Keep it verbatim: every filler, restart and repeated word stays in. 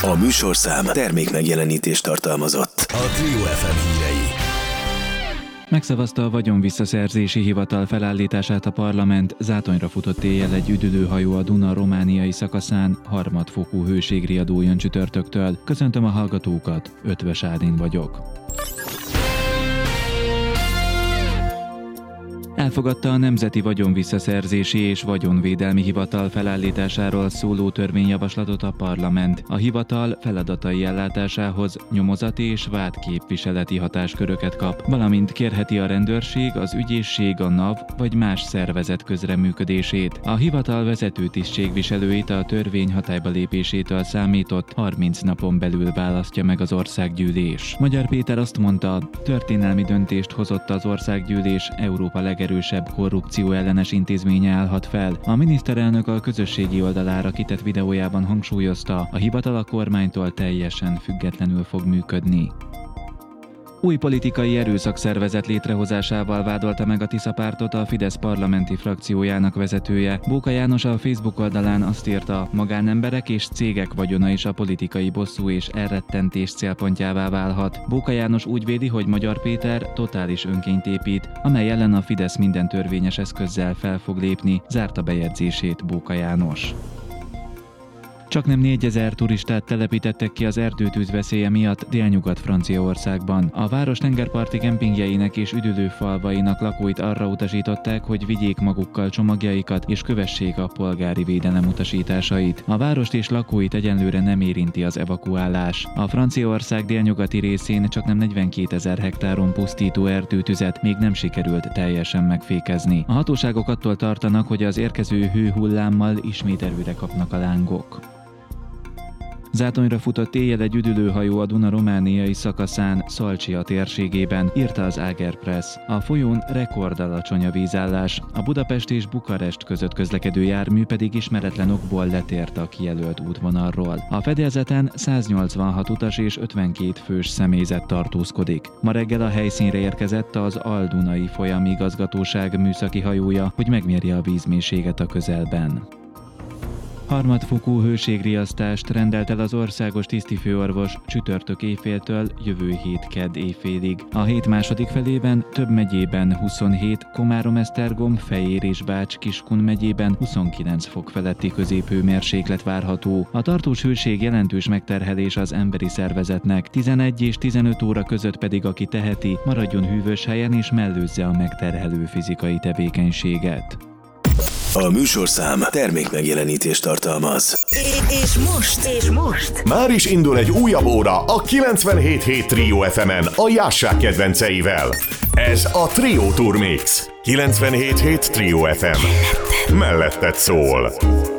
A műsorszám termék megjelenítést tartalmazott. A Trio ef em hírei. Megszavazta a vagyonvisszaszerzési hivatal felállítását a parlament, zátonyra futott éjjel egy üdülőhajó a Duna romániai szakaszán, harmadfokú hőségriadó jön csütörtöktől. Köszöntöm a hallgatókat, Ötvös Ádin vagyok. Elfogadta a Nemzeti Vagyonvisszaszerzési és Vagyonvédelmi Hivatal felállításáról szóló törvényjavaslatot a parlament. A hivatal feladatai ellátásához nyomozati és vádképviseleti hatásköröket kap, valamint kérheti a rendőrség, az ügyészség, a NAV vagy más szervezet közreműködését. A hivatal vezető tisztségviselőit a törvény hatályba lépésétől számított harminc napon belül választja meg az országgyűlés. Magyar Péter azt mondta, történelmi döntést hozott az országgyűlés, Európa legerősebb erősebb korrupció ellenes intézménye állhat fel. A miniszterelnök a közösségi oldalára kitett videójában hangsúlyozta, a hivatal a kormánytól teljesen függetlenül fog működni. Új politikai erőszakszervezet létrehozásával vádolta meg a Tisza pártot a Fidesz parlamenti frakciójának vezetője. Bóka János a Facebook oldalán azt írta, magánemberek és cégek vagyona is a politikai bosszú és elrettentés célpontjává válhat. Bóka János úgy védi, hogy Magyar Péter totális önkényt épít, amely ellen a Fidesz minden törvényes eszközzel fel fog lépni, zárta bejegyzését Bóka János. Csaknem négyezer turistát telepítettek ki az erdőtűz veszélye miatt Délnyugat-Franciaországban. A város tengerparti kempingjeinek és üdülőfalvainak lakóit arra utasították, hogy vigyék magukkal csomagjaikat és kövessék a polgári védelem utasításait. A várost és lakóit egyenlőre nem érinti az evakuálás. A Franciaország délnyugati részén csaknem negyvenkétezer hektáron pusztító erdőtüzet még nem sikerült teljesen megfékezni. A hatóságok attól tartanak, hogy az érkező hőhullámmal ismét erőre kapnak a lángok. Zátonyra futott éjjel egy üdülőhajó a Duna romániai szakaszán, Szalcsia térségében, írta az Ágerpress. A folyón rekordalacsony a vízállás, a Budapest és Bukarest között közlekedő jármű pedig ismeretlen okból letért a kijelölt útvonalról. A fedélzeten száznyolcvanhat utas és ötvenkét fős személyzet tartózkodik. Ma reggel a helyszínre érkezett az Al-Dunai folyamigazgatóság műszaki hajója, hogy megmérje a vízmélységet a közelben. Harmadfokú hőségriasztást rendelt el az országos tisztifőorvos csütörtök éjféltől jövő hét kedd éjfélig. A hét második felében több megyében huszonhét, Komárom-Esztergom, Fejér és Bács-Kiskun megyében huszonkilenc fok feletti középhőmérséklet várható. A tartós hőség jelentős megterhelés az emberi szervezetnek, tizenegy és tizenöt óra között pedig aki teheti, maradjon hűvös helyen és mellőzze a megterhelő fizikai tevékenységet. A műsorszám termék megjelenítést tartalmaz. És most, és most már is indul egy újabb óra a kilencvenhét hét Trio ef emen a Jássák kedvenceivel. Ez a Trio Tour Mix. kilencvenhét hét Trio ef em. Melletted szól.